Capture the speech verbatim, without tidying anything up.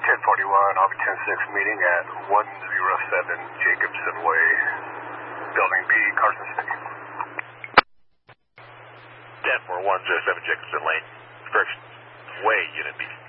ten forty-one, I'll be ten six meeting at one oh seven Jacobson Way, Building B, Carson City. ten four one oh seven Jacobson Lane, correction, Way, Unit B.